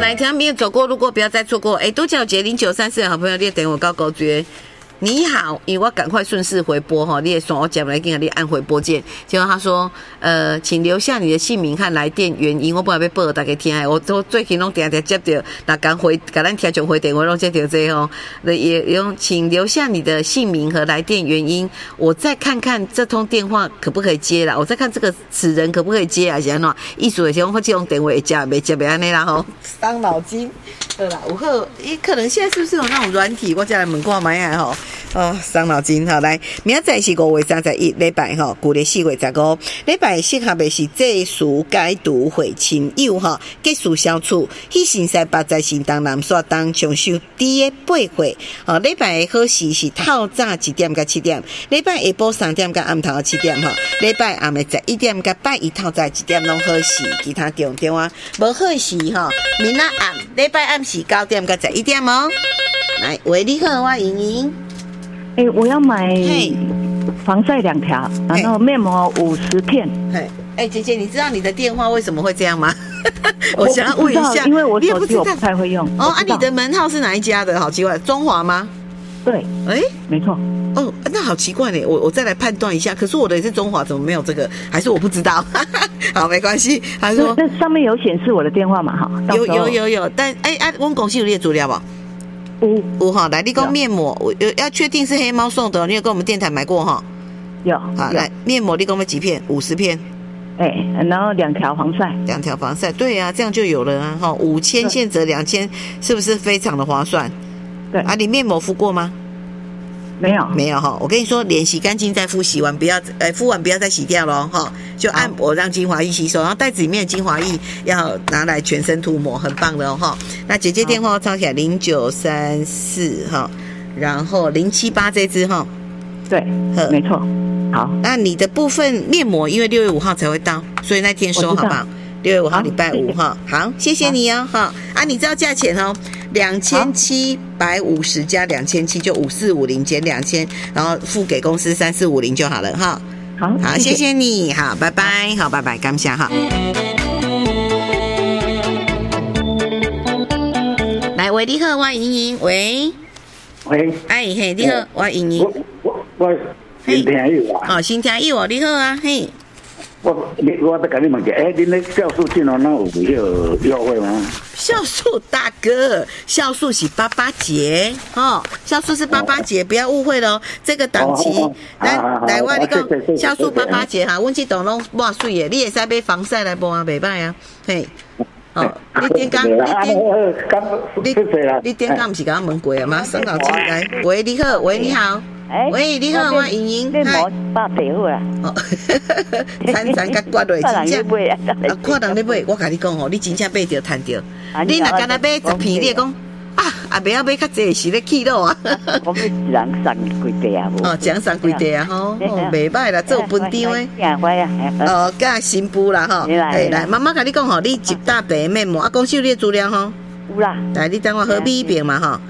来听没有走过路过，不要再错过。都叫杰0934好朋友，你等我高高绝。你好，因为我赶快顺势回拨哈，你也说我讲来给你按回拨键。结果他说，请留下你的姓名和来电原因，我不然要报大家听下。我最近拢定接到，那赶咱听众回电话拢接到这哦，也用请留下你的姓名和来电原因，我再看看这通电话可不可以接啦，我再看这个此人可不可以接啊？是安怎？意思就是讲，我这种电话会接没接不安尼啦吼，伤脑筋。对啦，有好，可能现在是不是有那种软体？我再来问看卖啊吼。伤脑筋哈！来，明仔载是5月31礼拜哈，旧历4月15礼拜适合的是祭祀解毒会亲友哈，结束消除，喜神赛八在新东南煞东长寿第的8会礼拜的好时是透早1点到7点，礼拜下晡3点到暗头7点哈，礼拜暗的11点到拜一透早1点拢好时，其他重点啊无好时哈，明仔暗礼拜暗是9点到11点哦。来，喂，你好，我莹莹。 我要买防晒2条，然后面膜50片。 姐姐，你知道你的电话为什么会这样吗？我想要问一下， 因为我手机我不太会用。 你的门号是哪一家的？好奇怪，中华吗？ 对，没错。 那好奇怪呢，我再来判断一下。可是我的也是中华，怎么没有这个？还是我不知道？好，没关系。他说， 那上面有显示我的电话嘛？哈， 有，但我们公司有列资料吧？有哈，来，你讲面膜，要确定是黑猫送的，你有跟我们电台买过哈？ 有。 好，来面膜，你给我们几片？50片。 然后2条防晒。 2条防晒，对啊，这样就有了啊！哈，5000现折2000，是不是非常的划算？ 对。 你面膜敷过吗？没有哈，我跟你说，脸洗干净再敷，洗完不要敷完不要再洗掉咯哈，就按摩让精华液吸收，然后袋子里面的精华液要拿来全身涂抹，很棒的哦哈。那姐姐电话抄起来0934哈，然后078这支哈， 对，没错。好， 那你的部分面膜因为6月5号才会到，所以那天收好不好？6月5号礼拜5哈，好，谢谢你哦哈。你知道价钱哦，2750加2700就5450减2000，然后付给公司3450就好了哈。好，谢谢你，好，拜拜，好，拜拜，感谢哈。来，喂，你好，我莹莹，喂，你好，我莹莹， 我新听友啊， 新听友哦，你好啊，嘿。 我再跟你问一下，你那酵素进来那有优惠吗？ 酵素大哥，酵素是88节酵素是88节，不要误会了这个档期。来，我你讲酵素88节哈，阮这栋拢抹水的，你会使买防晒来抹啊，袂歹啊，嘿。你点讲，你点讲不是甲我问过啊吗？生脑筋来，喂，你好，喂，你好。喂，你好，我莹莹。 面膜800好啦。 惨甲刮落，真正。看人咧买，我甲你讲你真正买着赚着。你若干那买10片，你会讲袂晓买较济是咧气到啊。 我们一人送几袋啊？ 一人送几袋啊？袂歹啦，做分场诶。甲新妇啦来，妈妈甲你讲你一大袋面膜，公司有你资料有啦。 来，你等我喝美一遍嘛